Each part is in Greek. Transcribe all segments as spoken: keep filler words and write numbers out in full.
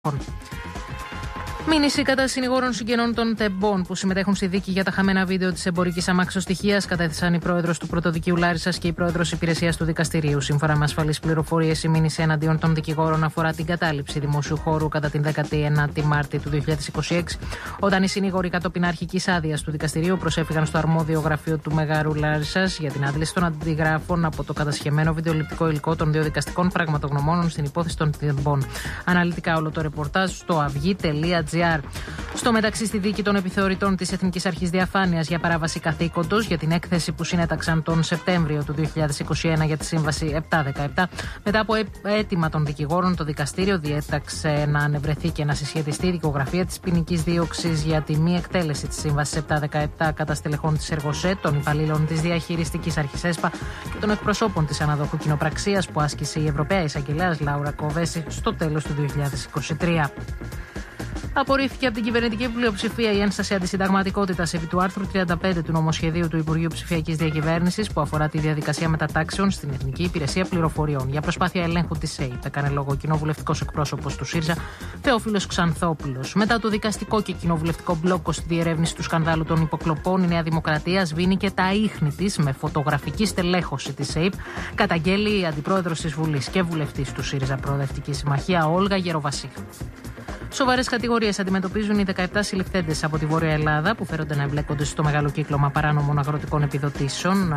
Μήνυση κατά συνηγόρων συγγενών των τεμπών που συμμετέχουν στη δίκη για τα χαμένα βίντεο της εμπορικής αμαξοστοιχείας κατέθεσαν η πρόεδρος του Πρωτοδικείου Λάρισσας και η πρόεδρος υπηρεσίας του δικαστηρίου. Σύμφωνα με ασφαλείς πληροφορίες, η μήνυση εναντίον των δικηγόρων αφορά την κατάληψη δημόσιου χώρου κατά την δέκατη ένατη Μάρτη του δύο χιλιάδες είκοσι έξι, όταν οι συνήγοροι κατόπιν αρχικής άδειας του δικαστηρίου προσέφηγαν στο αρμόδιο γραφείο του Μεγάρου Λάρισσας για την άντληση των αντιγράφων από το κατασχεμένο βιντεοληπτικό υλικό των δύο δικαστικών πραγματογνωμόνων στην υπόθεση των τεμπών. Αναλυτικά όλο το ρεπορτάζ στο αυγή τελεία τζι άρ. Στο μεταξύ, στη δίκη των επιθεωρητών της Εθνικής Αρχής Διαφάνειας για παράβαση καθήκοντος για την έκθεση που συνέταξαν τον Σεπτέμβριο του δύο χιλιάδες είκοσι ένα για τη Σύμβαση επτακόσια δεκαεπτά, μετά από αίτημα των δικηγόρων, το δικαστήριο διέταξε να ανευρεθεί και να συσχετιστεί η δικογραφία της ποινικής δίωξης για τη μη εκτέλεση της Σύμβασης επτακόσια δεκαεπτά κατά στελεχών της Εργοσέ, των υπαλλήλων της Διαχειριστικής Αρχής ΕΣΠΑ και των εκπροσώπων της αναδόχου κοινοπραξίας που άσκησε η Ευρωπαία Εισαγγελέας Λάουρα Κοβέση στο τέλος του δύο χιλιάδες είκοσι τρία. Απορρίφθηκε από την κυβερνητική πλειοψηφία η ένσταση αντισυνταγματικότητας επί του άρθρου τριάντα πέντε του νομοσχεδίου του Υπουργείου Ψηφιακής Διακυβέρνησης που αφορά τη διαδικασία μετατάξεων στην Εθνική Υπηρεσία Πληροφοριών. Για προσπάθεια ελέγχου της ΕΕΠ έκανε λόγο ο κοινοβουλευτικός εκπρόσωπος του ΣΥΡΙΖΑ, Θεόφιλος Ξανθόπουλος. Μετά το δικαστικό και κοινοβουλευτικό μπλόκο στη διερεύνηση του σκανδάλου των υποκλοπών, η Νέα Δημοκρατία σβήνει και τα ίχνη της με φωτογραφική στελέχωση της ΕΕΠ, καταγγέλει η αντιπρόεδρος της Βουλής και βουλευτής του ΣΥΡΙΖΑ Προοδευτική Συμμαχία, Όλγα Γεροβασίλη. Σοβαρές κατηγορίες αντιμετωπίζουν οι δεκαεπτά συλληφθέντες από τη Βόρεια Ελλάδα που φέρονται να εμπλέκονται στο μεγάλο κύκλωμα παράνομων αγροτικών επιδοτήσεων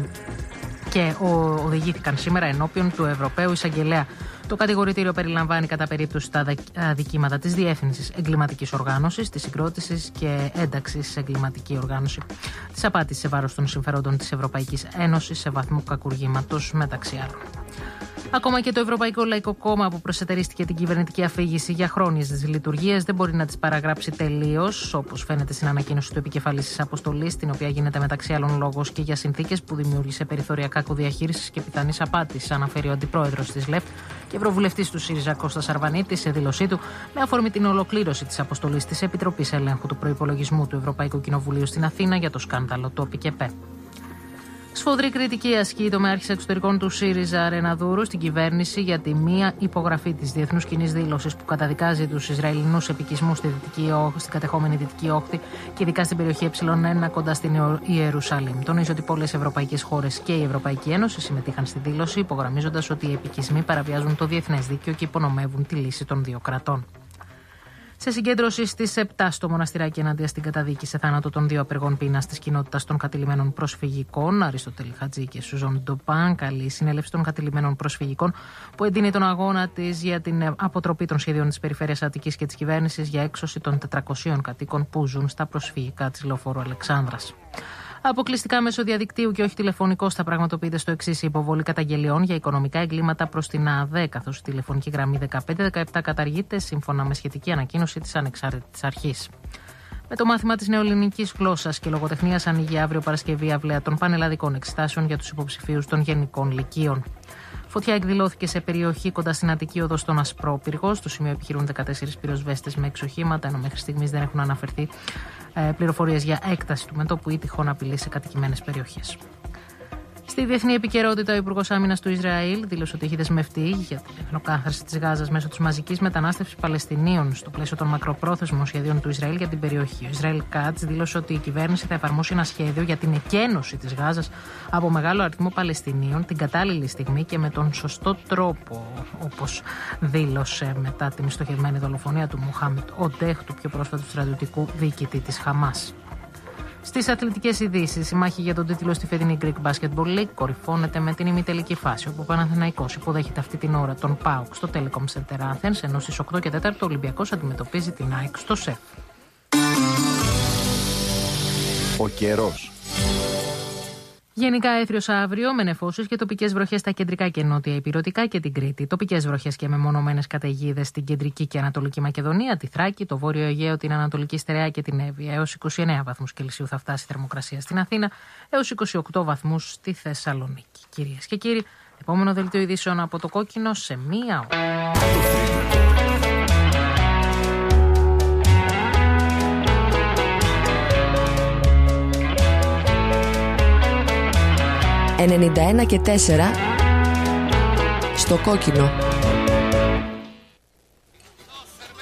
και οδηγήθηκαν σήμερα ενώπιον του Ευρωπαίου Εισαγγελέα. Το κατηγορητήριο περιλαμβάνει κατά περίπτωση τα αδικήματα της διεύθυνσης εγκληματικής οργάνωσης, της συγκρότησης και ένταξης σε εγκληματική οργάνωση, της απάτης σε βάρος των συμφερόντων της Ευρωπαϊκής Ένωσης σε βαθμό κακουργήματος, μεταξύ άλλων. Ακόμα και το Ευρωπαϊκό Λαϊκό Κόμμα, που προσετερίστηκε την κυβερνητική αφήγηση για χρόνιες λειτουργίες, δεν μπορεί να τις παραγράψει τελείως, όπως φαίνεται στην ανακοίνωση του επικεφαλής της αποστολής, την οποία γίνεται μεταξύ άλλων λόγος και για συνθήκες που δημιούργησε περιθώρια κακοδιαχείρισης και πιθανής απάτης, αναφέρει ο αντιπρόεδρος της ΛΕΦΤ και ευρωβουλευτής του ΣΥΡΙΖΑ Κώστας Αρβανίτης σε δήλωσή του, με αφορμή την ολοκλήρωση της αποστολής της Επιτροπής Ελέγχου του Προϋπολογισμού του Ευρωπαϊκού Κοινοβουλίου στην Αθήνα για το σκάνδαλο του ΟΠΙΚΕΠΕ. Σφοδρή κριτική ασκεί το τομέαρχης εξωτερικών του ΣΥΡΙΖΑ Ρεναδούρου στην κυβέρνηση για τη μία υπογραφή της διεθνούς κοινής δήλωσης που καταδικάζει τους Ισραηλινούς επικισμούς στη στην κατεχόμενη Δυτική Όχθη και ειδικά στην περιοχή Ε1 κοντά στην Ιερουσαλήμ. Τονίζει ότι πολλές ευρωπαϊκές χώρες και η Ευρωπαϊκή Ένωση συμμετείχαν στη δήλωση, υπογραμμίζοντας ότι οι επικισμοί παραβιάζουν το διεθνές δίκαιο και υπονομεύουν τη λύση των δύο κρατών. Σε συγκέντρωση στις επτά στο μοναστηράκι ενάντια στην καταδίκη σε θάνατο των δύο απεργών πείνας της κοινότητας των κατηλημένων προσφυγικών, Αριστοτέλη Χατζή και Σουζόν Ντοπάν, καλή συνέλευση των κατηλημένων προσφυγικών που εντείνει τον αγώνα της για την αποτροπή των σχεδίων της Περιφέρειας Αττικής και της κυβέρνησης για έξωση των τετρακοσίων κατοίκων που ζουν στα προσφυγικά της Λεωφόρου Αλεξάνδρας. Αποκλειστικά μέσω διαδικτύου και όχι τηλεφωνικώς θα πραγματοποιείται στο εξής η υποβολή καταγγελιών για οικονομικά εγκλήματα προς την ΑΔΕ, καθώς η τηλεφωνική γραμμή δεκαπέντε δεκαεπτά καταργείται σύμφωνα με σχετική ανακοίνωση της Ανεξάρτητης Αρχής. Με το μάθημα της νεοελληνικής γλώσσας και λογοτεχνίας ανοίγει αύριο Παρασκευή αυλαία των πανελλαδικών εξετάσεων για τους υποψηφίους των γενικών λυκείων. Φωτιά εκδηλώθηκε σε περιοχή κοντά στην Αττική Οδό στον Ασπρόπυργο. Στο σημείο επιχειρούν δεκατέσσερις πυροσβέστες με εξοχήματα, ενώ μέχρι στιγμής δεν έχουν αναφερθεί ε, πληροφορίες για έκταση του μετώπου ή τυχόν απειλή σε κατοικημένες περιοχές. Στη διεθνή επικαιρότητα, ο Υπουργός Άμυνας του Ισραήλ δήλωσε ότι έχει δεσμευτεί για την εθνοκάθαρση της Γάζας μέσω της μαζικής μετανάστευσης Παλαιστινίων στο πλαίσιο των μακροπρόθεσμων σχεδίων του Ισραήλ για την περιοχή. Ο Ισραήλ Κάτς δήλωσε ότι η κυβέρνηση θα εφαρμόσει ένα σχέδιο για την εκένωση της Γάζας από μεγάλο αριθμό Παλαιστινίων την κατάλληλη στιγμή και με τον σωστό τρόπο, όπως δήλωσε μετά την στοχευμένη δολοφονία του Μοχάμετ Οντέχ, του πιο πρόσφατου στρατιωτικού διοικητή της Χαμάς. Στις αθλητικές ειδήσεις, η μάχη για τον τίτλο στη φετινή Greek Basketball League κορυφώνεται με την ημιτελική φάση, όπου ο Παναθηναϊκός υποδέχεται αυτή την ώρα τον ΠΑΟΚ στο Telecom Center Athens, ενώ στις οκτώ και τέσσερα ο Ολυμπιακός αντιμετωπίζει την ΑΕΚ στο ΣΕΦ. Ο καιρός. Γενικά έθριος αύριο με νεφώσεις και τοπικές βροχές στα κεντρικά και νότια ηπειρωτικά και την Κρήτη. Τοπικές βροχές και μεμονωμένες καταιγίδες στην κεντρική και ανατολική Μακεδονία, τη Θράκη, το Βόρειο Αιγαίο, την Ανατολική Στερεά και την Εύβοια. Έως είκοσι εννέα βαθμούς Κελσίου θα φτάσει η θερμοκρασία στην Αθήνα, έως είκοσι οκτώ βαθμούς στη Θεσσαλονίκη. Κυρίες και κύριοι, επόμενο δελτίο ειδήσεων από το Κόκκινο σε μία ώρα. ενενήντα ένα και τέσσερα στο Κόκκινο.